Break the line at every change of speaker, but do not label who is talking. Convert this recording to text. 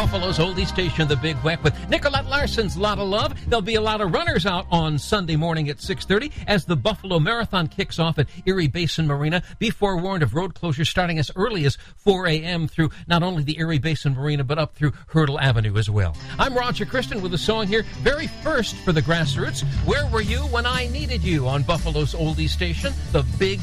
Buffalo's oldie station, The Big Weck, with Nicolette Larson's Lot of Love. There'll be a lot of runners out on Sunday morning at 6:30 as the Buffalo Marathon kicks off at Erie Basin Marina. Be forewarned of road closures starting as early as 4 a.m. through not only the Erie Basin Marina, but up through Hurdle Avenue as well. I'm Roger Christian with a song here, very first for the Grassroots. Where were you when I needed you on Buffalo's oldie station, The Big